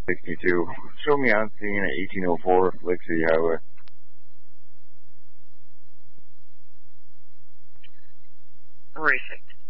62. Show me on scene at 1804 Lake City Highway. Horrific.